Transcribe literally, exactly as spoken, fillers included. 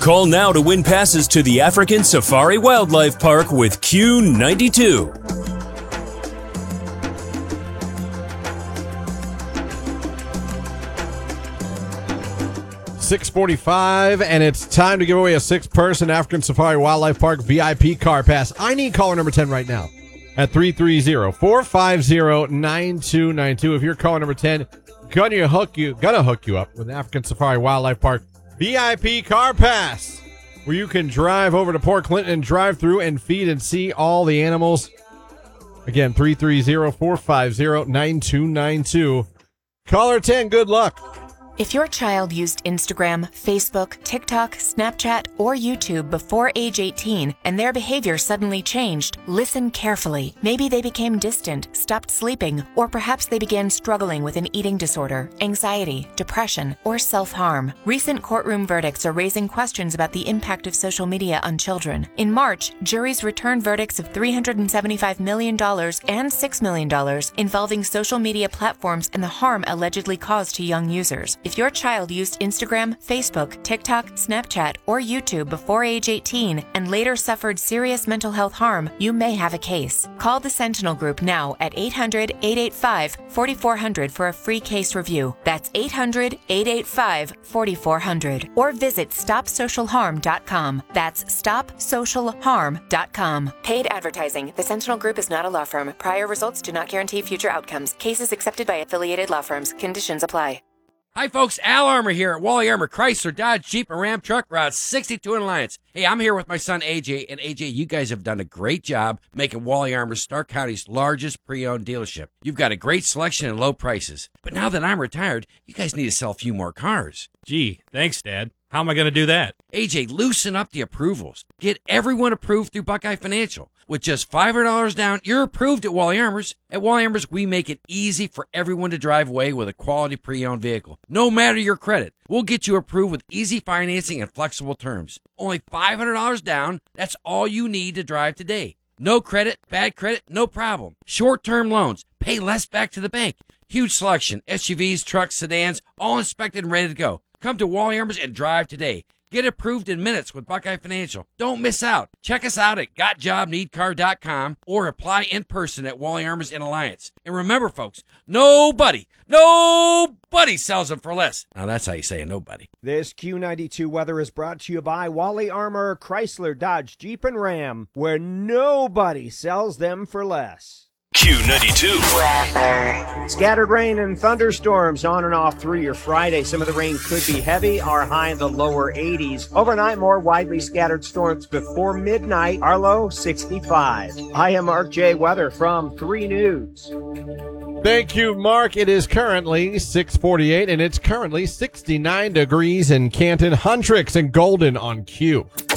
Call now to win passes to the African Safari Wildlife Park with Q ninety-two. six forty-five, and it's time to give away a six-person African Safari Wildlife Park V I P car pass. I need caller number ten right now at three three zero, four five zero, nine two nine two. If you're caller number ten, gonna hook you, gonna hook you up with the African Safari Wildlife Park V I P car pass, where you can drive over to Port Clinton and drive through and feed and see all the animals. Again, three three zero, four five zero, nine two nine two. Caller ten, good luck. If your child used Instagram, Facebook, TikTok, Snapchat, or YouTube before age eighteen and their behavior suddenly changed, listen carefully. Maybe they became distant, stopped sleeping, or perhaps they began struggling with an eating disorder, anxiety, depression, or self-harm. Recent courtroom verdicts are raising questions about the impact of social media on children. In March, juries returned verdicts of three hundred seventy-five million dollars and six million dollars involving social media platforms and the harm allegedly caused to young users. If your child used Instagram, Facebook, TikTok, Snapchat, or YouTube before age eighteen and later suffered serious mental health harm, you may have a case. Call the Sentinel Group now at eight hundred, eight eight five, four four zero zero for a free case review. That's eight hundred, eight eight five, four four zero zero. Or visit stop social harm dot com. That's stop social harm dot com. Paid advertising. The Sentinel Group is not a law firm. Prior results do not guarantee future outcomes. Cases accepted by affiliated law firms. Conditions apply. Hi, folks. Al Armour here at Wally Armour Chrysler, Dodge, Jeep, and Ram Truck Route sixty-two in Alliance. Hey, I'm here with my son, A J. And A J, you guys have done a great job making Wally Armour Stark County's largest pre-owned dealership. You've got a great selection and low prices. But now that I'm retired, you guys need to sell a few more cars. Gee, thanks, Dad. How am I going to do that? A J, loosen up the approvals. Get everyone approved through Buckeye Financial. With just five hundred dollars down, you're approved at Wally Armour's. At Wally Armour's, we make it easy for everyone to drive away with a quality pre-owned vehicle. No matter your credit, we'll get you approved with easy financing and flexible terms. Only five hundred dollars down, that's all you need to drive today. No credit, bad credit, no problem. Short-term loans, pay less back to the bank. Huge selection, S U Vs, trucks, sedans, all inspected and ready to go. Come to Wally Armour's and drive today. Get approved in minutes with Buckeye Financial. Don't miss out. Check us out at got job need car dot com or apply in person at Wally Armour's in Alliance. And remember, folks, nobody, nobody sells them for less. Now, that's how you say a nobody. This Q ninety-two weather is brought to you by Wally Armour, Chrysler, Dodge, Jeep, and Ram, where nobody sells them for less. Q ninety-two. Scattered rain and thunderstorms on and off through your Friday. Some of the rain could be heavy. Our high in the lower eighties. Overnight, more widely scattered storms before midnight. Our low, sixty-five. I am Mark J. Weather from three News. Thank you, Mark. It is currently six forty-eight, and it's currently sixty-nine degrees in Canton. Huntrix and Golden on Q.